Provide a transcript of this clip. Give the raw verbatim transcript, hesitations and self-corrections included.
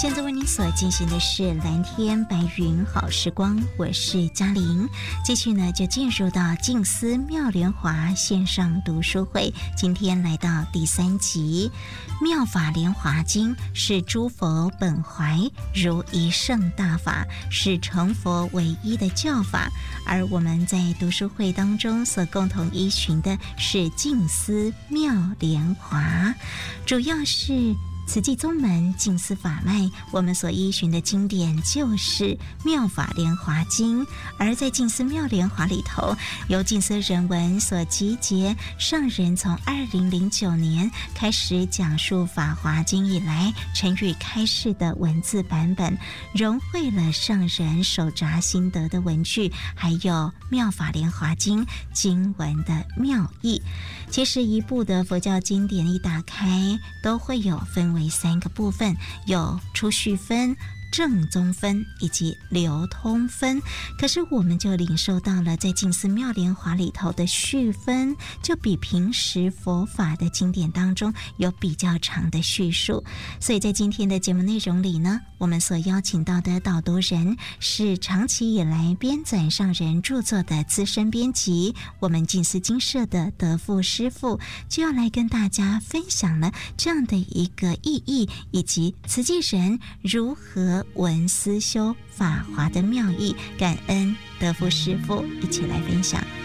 现在为您所进行的是蓝天白云好时光，我是嘉玲。继续呢，就进入到静思妙莲华线上读书会，今天来到第三集。妙法莲华经是诸佛本怀如一圣大法，是成佛唯一的教法，而我们在读书会当中所共同依循的是静思妙莲华，主要是慈济宗门静思法脉，我们所依循的经典就是妙法莲华经，而在静思妙莲华里头，由静思人文所集结，上人从二零零九年开始讲述法华经以来陈语开示的文字版本，融汇了上人手札心得的文句，还有妙法莲华经经文的妙义。其实一部的佛教经典一打开，都会有分为三个部分，有出序分、正宗分以及流通分。可是我们就领受到了在静思妙莲华里头的序分，就比平时佛法的经典当中有比较长的叙述。所以在今天的节目内容里呢，我们所邀请到的导读人是长期以来编纂上人著作的资深编辑，我们静思精舍的德富师父，就要来跟大家分享了这样的一个意义，以及慈济人如何文思修法华的妙义。感恩德富师父，一起来分享。